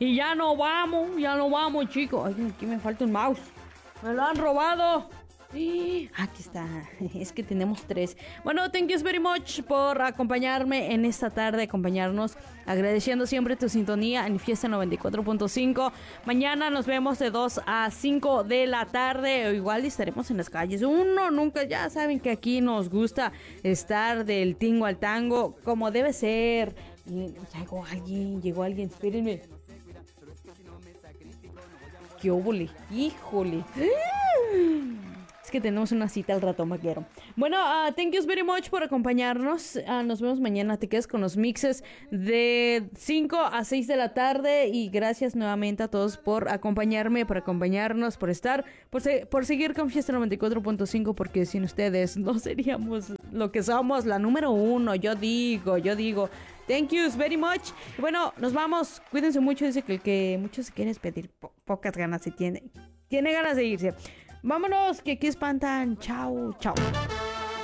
Y ya no vamos, chicos. Ay, aquí me falta un mouse. Me lo han robado. Aquí está. Es que tenemos 3. Bueno, thank you very much por acompañarme en esta tarde, acompañarnos, agradeciendo siempre tu sintonía en Fiesta 94.5. Mañana nos vemos de 2 a 5 de la tarde. O igual estaremos en las calles. Uno nunca, ya saben que aquí nos gusta estar del tingo al tango, como debe ser. Llegó alguien, espérenme. ¡Qué óvole! ¡Híjole! Es que tenemos una cita al rato, maquero. Bueno, thank you very much por acompañarnos. Nos vemos mañana. Te quedas con los mixes de 5 a 6 de la tarde. Y gracias nuevamente a todos por acompañarme, por acompañarnos, por estar, por seguir con Fiesta 94.5. Porque sin ustedes no seríamos lo que somos, la número 1. Yo digo. Thank you very much. Y bueno, nos vamos. Cuídense mucho. Dice que el que mucho se quiere es pedir, pocas ganas se tiene ganas de irse. Vámonos, que aquí espantan. Chao.